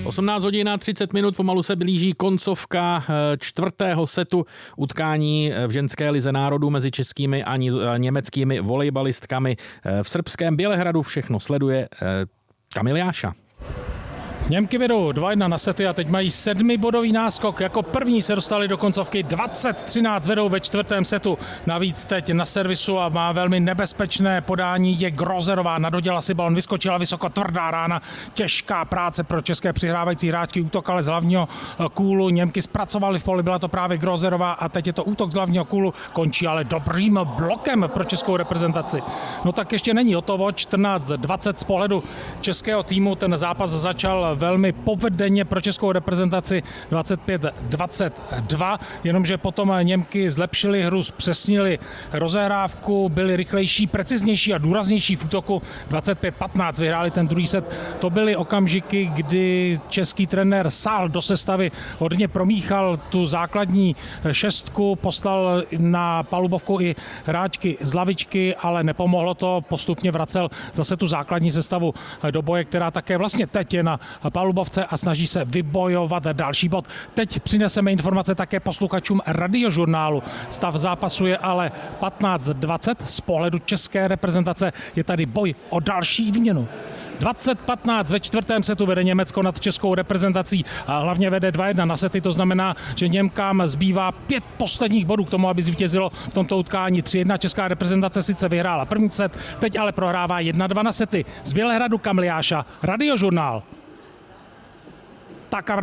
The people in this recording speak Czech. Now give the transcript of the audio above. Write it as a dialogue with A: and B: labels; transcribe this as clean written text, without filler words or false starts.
A: 18 hodin a 30 minut, pomalu se blíží koncovka čtvrtého setu utkání v ženské lize národů mezi českými a německými volejbalistkami v srbském Bělehradu. Všechno sleduje Kamil Jáša.
B: Němky vedou 2-1 na sety a teď mají 7bodový náskok. Jako první se dostali do koncovky, 20-13 vedou ve čtvrtém setu. Navíc teď na servisu a má velmi nebezpečné podání je Grozerová. Nadoděla si balon, vyskočila vysoko, tvrdá rána. Těžká práce pro české přihrávající hráčky. Útok ale z hlavního kůlu. Němky zpracovali v poli, byla to právě Grozerová a teď je to útok z hlavního kůlu. Končí ale dobrým blokem pro českou reprezentaci. No tak ještě není hotovo. 14-20 z pohledu českého týmu. Ten zápas začal velmi povedeně pro českou reprezentaci 25-22, jenomže potom Němky zlepšili hru, zpřesnili rozehrávku, byli rychlejší, preciznější a důraznější v útoku. 25-15 vyhráli ten druhý set. To byly okamžiky, kdy český trenér sáhl do sestavy, hodně promíchal tu základní šestku, poslal na palubovku i hráčky z lavičky, ale nepomohlo to, postupně vracel zase tu základní sestavu do boje, která také vlastně teď je na palubovce a snaží se vybojovat další bod. Teď přineseme informace také posluchačům Radiožurnálu. Stav zápasu je ale 15-20. Z pohledu české reprezentace je tady boj o další výměnu. 20-15 ve čtvrtém setu vede Německo nad českou reprezentací a hlavně vede 2-1 na sety, to znamená, že Němkám zbývá 5 posledních bodů k tomu, aby zvítězilo v tomto utkání. 3-1 česká reprezentace sice vyhrála první set, teď ale prohrává 1-2 na sety. Z Bělehradu Kamil Jáša, Radiožurnál.